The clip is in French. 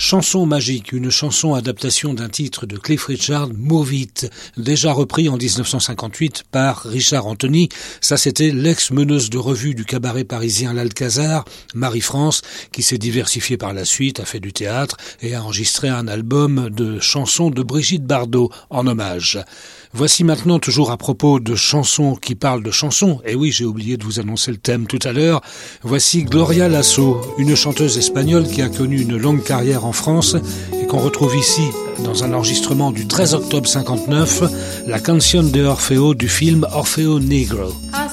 Chanson magique, une chanson adaptation d'un titre de Cliff Richard, Move It, déjà repris en 1958 par Richard Anthony. Ça, c'était l'ex-meneuse de revue du cabaret parisien L'Alcazar, Marie-France, qui s'est diversifiée par la suite, a fait du théâtre et a enregistré un album de chansons de Brigitte Bardot en hommage. Voici maintenant, toujours à propos de chansons qui parlent de chansons, et oui, j'ai oublié de vous annoncer le thème tout à l'heure, voici Gloria Lasso, une chanteuse espagnole qui a connu une longue carrière en France et qu'on retrouve ici dans un enregistrement du 13 octobre 59, la Canción de Orfeo du film Orfeo Negro.